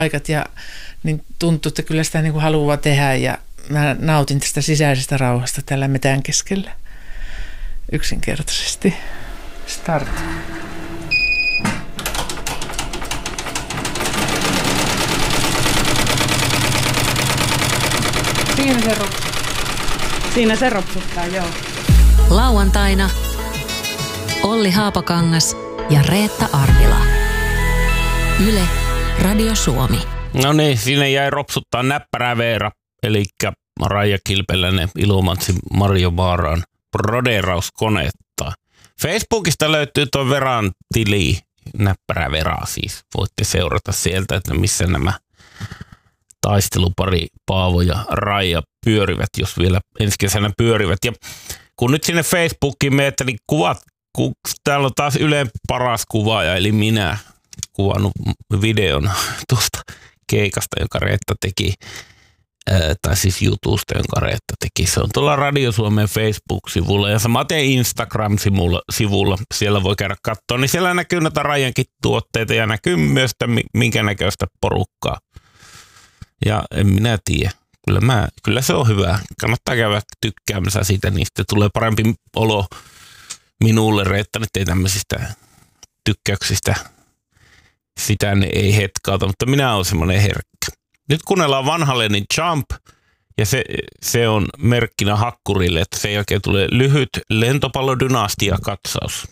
paikat ja niin tuntuu, että kyllä sitä niin kuin haluaa tehdä ja mä nautin tästä sisäisestä rauhasta tällä metän keskellä yksinkertaisesti. Start. Siinä se ropsuttaa, joo. Lauantaina Olli Haapakangas ja Reetta Arvila. Yle Radio Suomi. No niin, siinä jäi ropsuttaa näppärä Veera, eli Raija Kilpeläinen Ilomantsin Marjo Vaaraan broderauskonetta. Facebookista löytyy tuo Veran tili, näppärä Vera siis. Voitte seurata sieltä, että missä nämä taistelupari Paavo ja Raija pyörivät, jos vielä ensi kesänä pyörivät. Ja kun nyt sinne Facebookiin menet, niin kuvat, kun täällä on taas Ylen paras kuvaaja, eli minä kuvannut videon tuosta keikasta, jonka Reetta teki, tai siis jutusta, jonka Reetta teki. Se on tuolla Radio Suomen Facebook-sivulla ja samaten Instagram-sivulla, siellä voi käydä katsoa, niin siellä näkyy näitä Raijankin tuotteita ja näkyy myös minkä näköistä porukkaa. Ja en minä tiedä. Kyllä se on hyvä. Kannattaa käydä tykkäämässä siitä, niin sitten tulee parempi olo minulle. Reetta nyt ei tämmöisistä tykkäyksistä. Sitä ne ei hetkauta, mutta minä olen semmoinen herkkä. Nyt kuunnellaan vanhalle Jump, ja se on merkkinä hakkurille, että sen jälkeen tulee lyhyt lentopallodynastia-katsaus.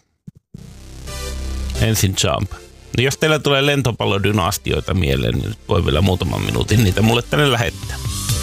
Ensin Jump. No jos teillä tulee lentopallodynastioita mieleen, niin voi vielä muutaman minuutin niitä mulle tänne lähettää.